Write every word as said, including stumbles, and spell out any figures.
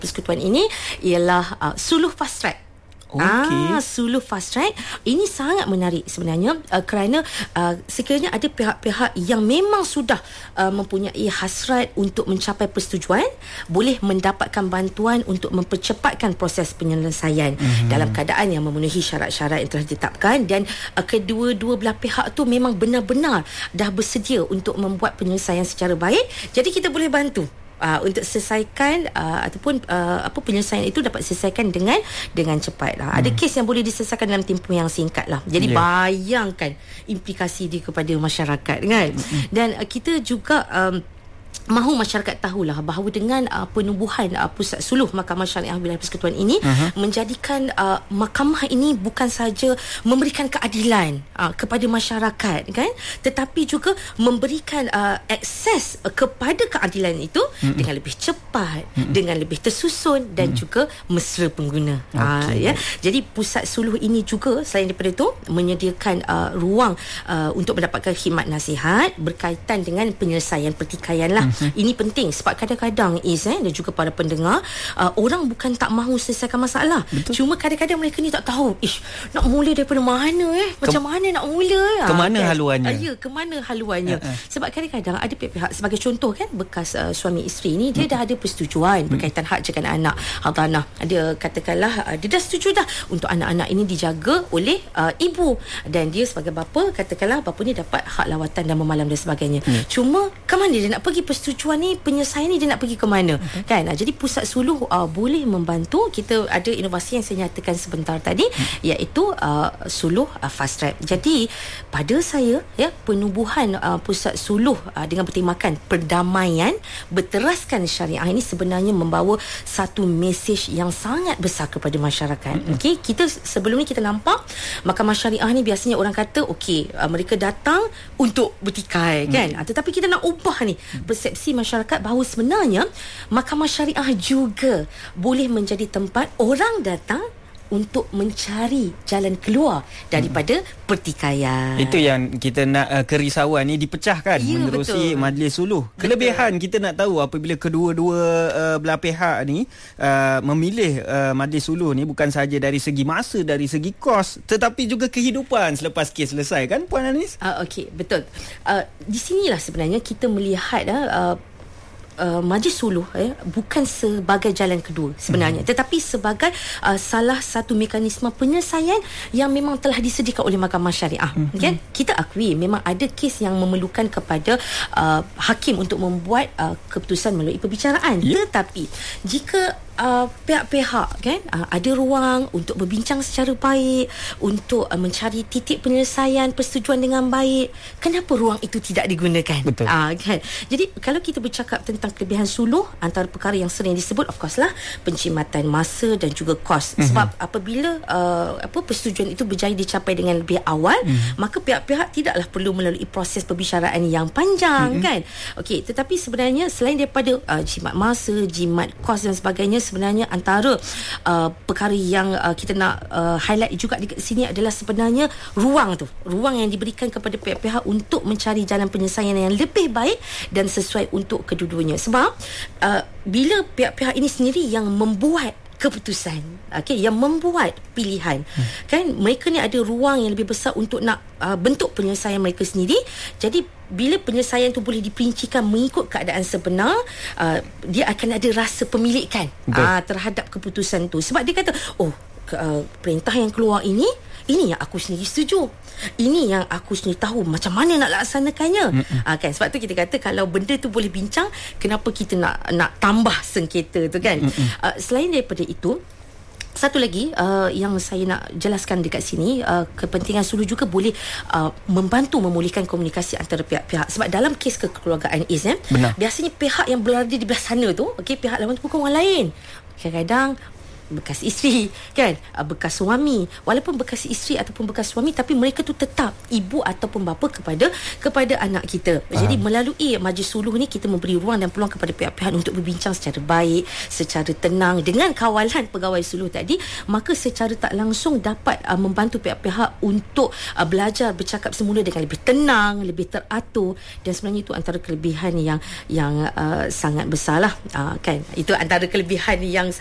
Persekutuan ini ialah uh, suluh fast track. Okay. Ah, suluh fast track ini sangat menarik sebenarnya uh, kerana uh, sekiranya ada pihak-pihak yang memang sudah uh, mempunyai hasrat untuk mencapai persetujuan, boleh mendapatkan bantuan untuk mempercepatkan proses penyelesaian mm-hmm. dalam keadaan yang memenuhi syarat-syarat yang telah ditetapkan, dan uh, kedua-dua belah pihak tu memang benar-benar dah bersedia untuk membuat penyelesaian secara baik. Jadi kita boleh bantu Uh, untuk selesaikan uh, ataupun uh, apa penyelesaian itu dapat selesaikan dengan dengan cepat lah. Hmm. Ada kes yang boleh diselesaikan dalam tempoh yang singkat lah. Jadi yeah. bayangkan implikasi dia kepada masyarakat kan. Hmm. Dan uh, kita juga um, mahu masyarakat tahulah bahawa dengan uh, penubuhan uh, Pusat Suluh Mahkamah Syariah Wilayah Persekutuan ini uh-huh. menjadikan uh, mahkamah ini bukan saja memberikan keadilan uh, kepada masyarakat kan, tetapi juga memberikan uh, akses uh, kepada keadilan itu uh-huh. dengan lebih cepat, uh-huh. dengan lebih tersusun dan uh-huh. juga mesra pengguna. Okay. Uh, ya. Jadi Pusat Suluh ini juga selain daripada itu menyediakan uh, ruang uh, untuk mendapatkan khidmat nasihat berkaitan dengan penyelesaian pertikaian lah. Hmm. Ini penting sebab kadang-kadang Is eh, dan juga para pendengar, uh, orang bukan tak mahu selesaikan masalah. Betul. Cuma kadang-kadang mereka ni tak tahu ish nak mula daripada mana eh macam Ke, mana nak mula ke mana kan? haluannya. Uh, ya ke mana haluannya. Uh-uh. Sebab kadang-kadang ada pihak-pihak, sebagai contoh kan, bekas uh, suami isteri ni dia uh-huh. dah ada persetujuan uh-huh. berkaitan hak jagaan anak, hadanah. Dia katakanlah uh, dia dah setuju dah untuk anak-anak ini dijaga oleh uh, ibu, dan dia sebagai bapa katakanlah bapa ni dapat hak lawatan dan memalam dan sebagainya. Uh-huh. Cuma ke mana dia nak pergi persetujuan ni, penyelesaian ni dia nak pergi ke mana, okay. kan? Jadi Pusat Suluh uh, boleh membantu. Kita ada inovasi yang saya nyatakan sebentar tadi, hmm. iaitu uh, suluh uh, fast track. Jadi pada saya ya, penubuhan uh, Pusat Suluh uh, dengan bertemakan perdamaian berteraskan syariah ini sebenarnya membawa satu mesej yang sangat besar kepada masyarakat. Hmm. Okey, kita sebelum ni kita nampak mahkamah syariah ni biasanya orang kata okey, uh, mereka datang untuk bertikai, hmm. kan? Uh, tetapi kita nak ubah ni persepsi masyarakat bahawa sebenarnya mahkamah syariah juga boleh menjadi tempat orang datang untuk mencari jalan keluar daripada hmm. pertikaian. Itu yang kita nak uh, kerisauan ni dipecahkan ya, menerusi betul. Majlis Suluh. Kelebihan betul. Kita nak tahu apabila kedua-dua uh, belah pihak ni uh, memilih uh, Majlis Suluh ni bukan sahaja dari segi masa, dari segi kos, tetapi juga kehidupan selepas kes selesai, kan Puan Anis? Uh, Okey, betul. Uh, di sinilah sebenarnya kita melihat uh, Uh, Majlis Suluh eh, bukan sebagai jalan kedua sebenarnya, hmm. tetapi sebagai uh, salah satu mekanisme penyelesaian yang memang telah disediakan oleh Mahkamah Syariah. Hmm. Okay? Kita akui memang ada kes yang memerlukan kepada uh, hakim untuk membuat uh, keputusan melalui perbicaraan. Yeah. Tetapi jika Uh, pihak-pihak kan uh, ada ruang untuk berbincang secara baik, untuk uh, mencari titik penyelesaian persetujuan dengan baik, kenapa ruang itu tidak digunakan? Betul. Uh, kan? Jadi kalau kita bercakap tentang kelebihan suluh, antara perkara yang sering disebut of course lah pencimatan masa dan juga kos. Mm-hmm. Sebab apabila uh, apa persetujuan itu berjaya dicapai dengan lebih awal, mm-hmm. maka pihak-pihak tidaklah perlu melalui proses perbicaraan yang panjang, mm-hmm. kan? Okey, tetapi sebenarnya selain daripada uh, jimat masa, jimat kos dan sebagainya, sebenarnya antara uh, perkara yang uh, kita nak uh, highlight juga di sini adalah sebenarnya ruang tu, ruang yang diberikan kepada pihak-pihak untuk mencari jalan penyelesaian yang lebih baik dan sesuai untuk kedua-duanya. Sebab uh, bila pihak-pihak ini sendiri yang membuat keputusan, okey, yang membuat pilihan, hmm. kan, mereka ni ada ruang yang lebih besar untuk nak uh, bentuk penyelesaian mereka sendiri. Jadi bila penyelesaian tu boleh diperincikan mengikut keadaan sebenar, uh, dia akan ada rasa pemilikan uh, terhadap keputusan tu. Sebab dia kata, oh, ke, uh, perintah yang keluar ini, ini yang aku sendiri setuju, ini yang aku sendiri tahu macam mana nak laksanakannya. uh, kan? Sebab tu kita kata kalau benda tu boleh bincang, kenapa kita nak nak tambah sengketa tu, kan? uh, Selain daripada itu, satu lagi uh, yang saya nak jelaskan dekat sini, uh, kepentingan suluh juga boleh uh, membantu memulihkan komunikasi antara pihak-pihak. Sebab dalam kes kekeluargaan Is, eh, biasanya pihak yang berada di belah sana tu, okey, pihak lawan tu bukan orang lain. Kadang-kadang bekas isteri kan, uh, bekas suami, walaupun bekas isteri ataupun bekas suami, tapi mereka tu tetap ibu ataupun bapa kepada kepada anak kita. Faham. Jadi melalui majlis suluh ni kita memberi ruang dan peluang kepada pihak-pihak untuk berbincang secara baik, secara tenang dengan kawalan pegawai suluh tadi, maka secara tak langsung dapat uh, membantu pihak-pihak untuk uh, belajar bercakap semula dengan lebih tenang, lebih teratur, dan sebenarnya itu antara kelebihan yang yang uh, sangat besarlah, uh, kan. Itu antara kelebihan yang